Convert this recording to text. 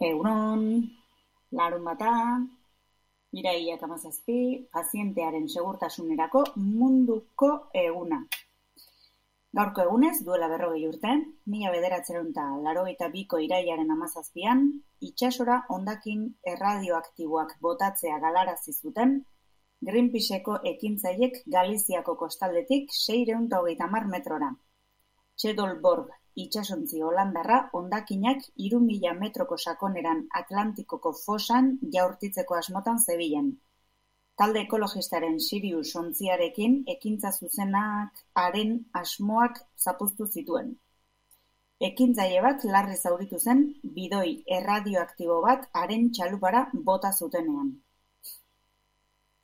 Egunon, larunbata, irailak 17, pazientearen segurtasunerako munduko eguna. Gaurko egunez, duela 40 urte, 1982ko irailaren 17an, itsasora hondakin erradioaktiboak botatzea galarazi zuten Greenpeaceko ekintzailek Galiziako kostaldetik 630 metrora. Txedolborg itsasontzi holandarra hondakinak 3000 metroko sakoneran Atlantikoko fosan jaurtitzeko asmotan zebilen. Talde ekologistaren Sirius ontziarekin ekintza zuzenak haren asmoak zapuztu zituen. Ekintzaile bat larri zauritu zen bidoi erradioaktibo bat haren txalupara bota zutenean.